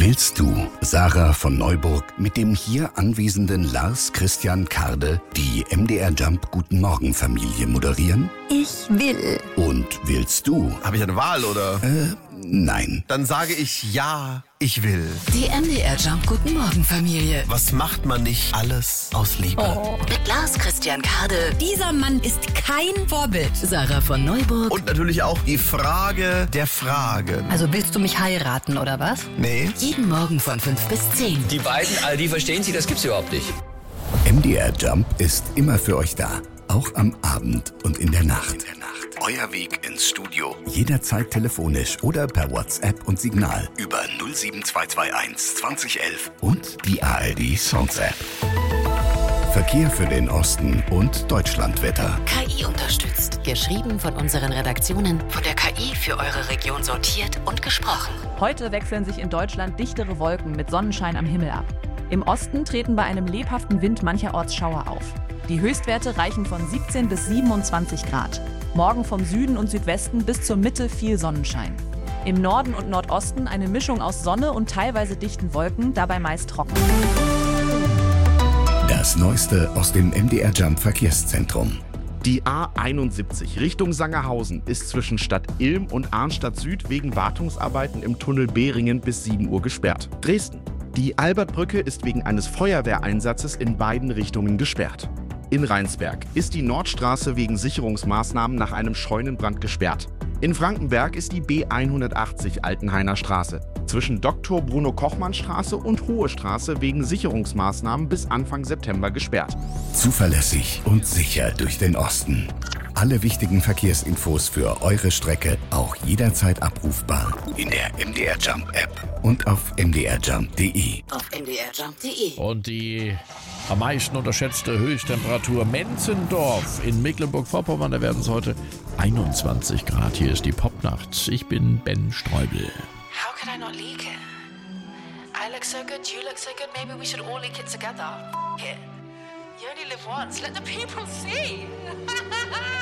Willst du, Sarah von Neuburg, mit dem hier anwesenden Lars Christian Karde die MDR Jump Guten Morgen Familie moderieren? Ich will. Und willst du? Habe ich eine Wahl, oder? Nein. Dann sage ich ja, ich will. Die MDR Jump Guten Morgen Familie. Was macht man nicht alles aus Liebe? Mit Lars Christian Karde, Dieser Mann ist kein Vorbild. Sarah von Neuburg Und natürlich auch die Frage der Fragen. Also willst du mich heiraten, oder was? Nee. jeden Morgen von 5 bis 10. Die beiden, die verstehen Sie, das gibt's überhaupt nicht. MDR Jump ist immer für euch da. Auch am Abend und in der Nacht. Euer Weg ins Studio. Jederzeit telefonisch oder per WhatsApp und Signal über 07221 2011 und die ARD Songs App. Verkehr für den Osten und Deutschlandwetter. KI unterstützt. Geschrieben von unseren Redaktionen. Von der KI für eure Region sortiert und gesprochen. Heute wechseln sich in Deutschland dichtere Wolken mit Sonnenschein am Himmel ab. Im Osten treten bei einem lebhaften Wind mancherorts Schauer auf. Die Höchstwerte reichen von 17 bis 27 Grad. Morgen vom Süden und Südwesten bis zur Mitte viel Sonnenschein. Im Norden und Nordosten eine Mischung aus Sonne und teilweise dichten Wolken, dabei meist trocken. Das Neueste aus dem MDR Jump Verkehrszentrum. Die A71 Richtung Sangerhausen ist zwischen Stadt Ilm und Arnstadt Süd wegen Wartungsarbeiten im Tunnel Behringen bis 7 Uhr gesperrt. Dresden. Die Albertbrücke ist wegen eines Feuerwehreinsatzes in beiden Richtungen gesperrt. In Rheinsberg ist die Nordstraße wegen Sicherungsmaßnahmen nach einem Scheunenbrand gesperrt. In Frankenberg ist die B180 Altenhainer Straße zwischen Dr. Bruno-Kochmann-Straße und Hohe Straße wegen Sicherungsmaßnahmen bis Anfang September gesperrt. Zuverlässig und sicher durch den Osten. Alle wichtigen Verkehrsinfos für eure Strecke auch jederzeit abrufbar in der MDR Jump App und auf mdrjump.de. Auf mdrjump.de. Und die am meisten unterschätzte Höchsttemperatur Menzendorf in Mecklenburg-Vorpommern. Da werden es heute 21 Grad. Hier ist die Popnacht. Ich bin Ben Streubel. How could I not leak it? I look so good, you look so good, maybe we should all leak it together. F it. You only live once, let the people see.